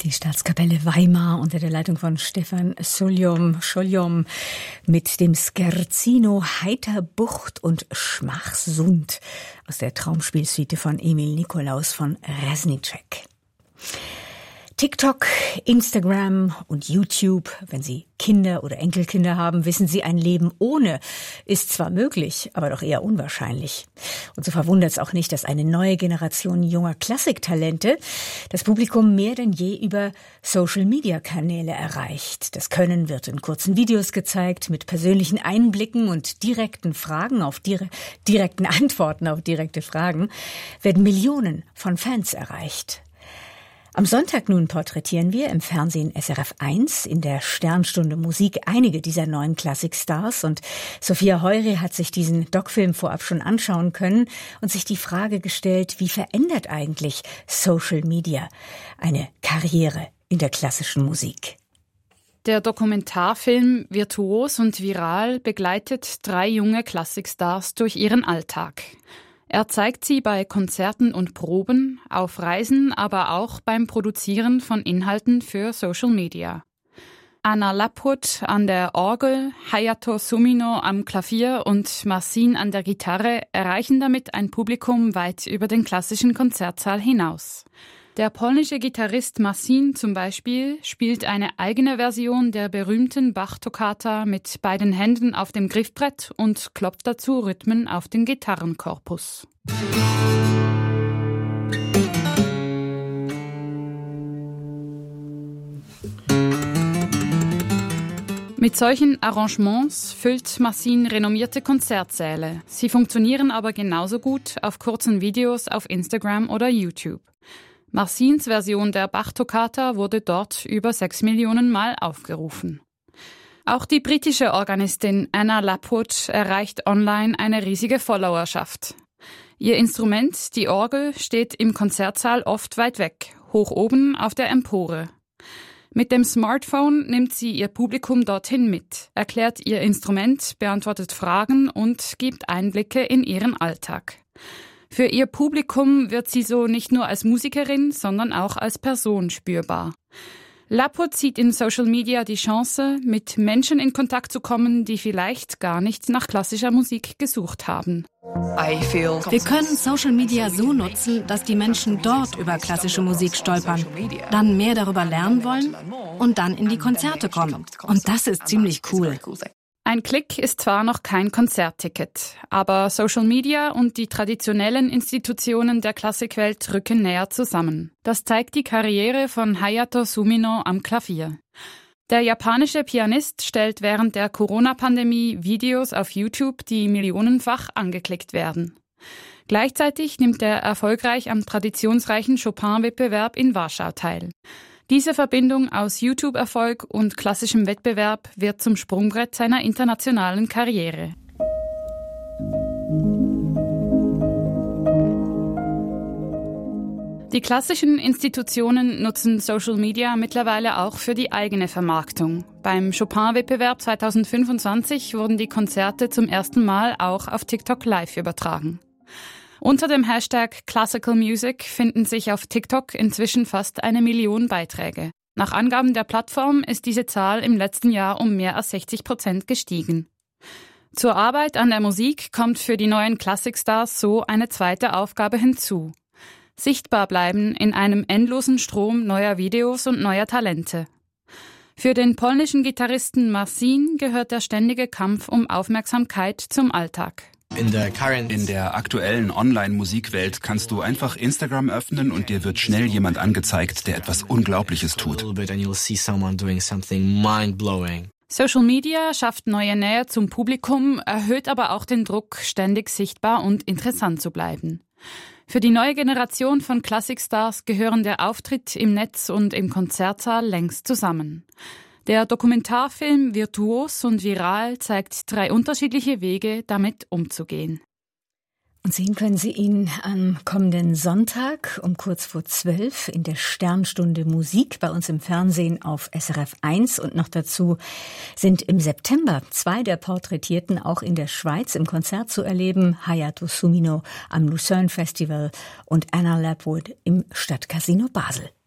Die Staatskapelle Weimar unter der Leitung von Stefan Scholjom mit dem Scherzino Heiter Bucht und Schmachsund aus der Traumspielsuite von Emil Nikolaus von Reznicek. TikTok, Instagram und YouTube, wenn Sie Kinder oder Enkelkinder haben, wissen Sie, ein Leben ohne ist zwar möglich, aber doch eher unwahrscheinlich. Und so verwundert es auch nicht, dass eine neue Generation junger Klassiktalente das Publikum mehr denn je über Social-Media-Kanäle erreicht. Das Können wird in kurzen Videos gezeigt, mit persönlichen Einblicken und direkten Fragen auf direkten Antworten auf direkte Fragen werden Millionen von Fans erreicht. Am Sonntag nun porträtieren wir im Fernsehen SRF 1 in der Sternstunde Musik einige dieser neuen Klassikstars und Sophia Heure hat sich diesen Doc-Film vorab schon anschauen können und sich die Frage gestellt, wie verändert eigentlich Social Media eine Karriere in der klassischen Musik? Der Dokumentarfilm Virtuos und Viral begleitet 3 junge Klassikstars durch ihren Alltag. Er zeigt sie bei Konzerten und Proben, auf Reisen, aber auch beim Produzieren von Inhalten für Social Media. Anna Lapwood an der Orgel, Hayato Sumino am Klavier und Marcin an der Gitarre erreichen damit ein Publikum weit über den klassischen Konzertsaal hinaus. Der polnische Gitarrist Marcin zum Beispiel spielt eine eigene Version der berühmten Bach-Toccata mit beiden Händen auf dem Griffbrett und klopft dazu Rhythmen auf den Gitarrenkorpus. Mit solchen Arrangements füllt Marcin renommierte Konzertsäle. Sie funktionieren aber genauso gut auf kurzen Videos auf Instagram oder YouTube. Marcins Version der Bach-Toccata wurde dort über 6 Millionen Mal aufgerufen. Auch die britische Organistin Anna Lapwood erreicht online eine riesige Followerschaft. Ihr Instrument, die Orgel, steht im Konzertsaal oft weit weg, hoch oben auf der Empore. Mit dem Smartphone nimmt sie ihr Publikum dorthin mit, erklärt ihr Instrument, beantwortet Fragen und gibt Einblicke in ihren Alltag. Für ihr Publikum wird sie so nicht nur als Musikerin, sondern auch als Person spürbar. Lapwood sieht in Social Media die Chance, mit Menschen in Kontakt zu kommen, die vielleicht gar nicht nach klassischer Musik gesucht haben. Wir können Social Media so nutzen, dass die Menschen dort über klassische Musik stolpern, dann mehr darüber lernen wollen und dann in die Konzerte kommen. Und das ist ziemlich cool. Ein Klick ist zwar noch kein Konzertticket, aber Social Media und die traditionellen Institutionen der Klassikwelt rücken näher zusammen. Das zeigt die Karriere von Hayato Sumino am Klavier. Der japanische Pianist stellt während der Corona-Pandemie Videos auf YouTube, die millionenfach angeklickt werden. Gleichzeitig nimmt er erfolgreich am traditionsreichen Chopin-Wettbewerb in Warschau teil. Diese Verbindung aus YouTube-Erfolg und klassischem Wettbewerb wird zum Sprungbrett seiner internationalen Karriere. Die klassischen Institutionen nutzen Social Media mittlerweile auch für die eigene Vermarktung. Beim Chopin-Wettbewerb 2025 wurden die Konzerte zum ersten Mal auch auf TikTok live übertragen. Unter dem Hashtag Classical Music finden sich auf TikTok inzwischen fast 1 Million Beiträge. Nach Angaben der Plattform ist diese Zahl im letzten Jahr um mehr als 60% gestiegen. Zur Arbeit an der Musik kommt für die neuen Klassikstars so eine zweite Aufgabe hinzu. Sichtbar bleiben in einem endlosen Strom neuer Videos und neuer Talente. Für den polnischen Gitarristen Marcin gehört der ständige Kampf um Aufmerksamkeit zum Alltag. In der aktuellen Online-Musikwelt kannst du einfach Instagram öffnen und dir wird schnell jemand angezeigt, der etwas Unglaubliches tut. Social Media schafft neue Nähe zum Publikum, erhöht aber auch den Druck, ständig sichtbar und interessant zu bleiben. Für die neue Generation von Klassikstars gehören der Auftritt im Netz und im Konzertsaal längst zusammen. Der Dokumentarfilm Virtuos und Viral zeigt 3 unterschiedliche Wege, damit umzugehen. Und sehen können Sie ihn am kommenden Sonntag um kurz vor 12 in der Sternstunde Musik bei uns im Fernsehen auf SRF 1. Und noch dazu sind im September 2 der Porträtierten auch in der Schweiz im Konzert zu erleben. Hayato Sumino am Lucerne Festival und Anna Lapwood im Stadtcasino Basel.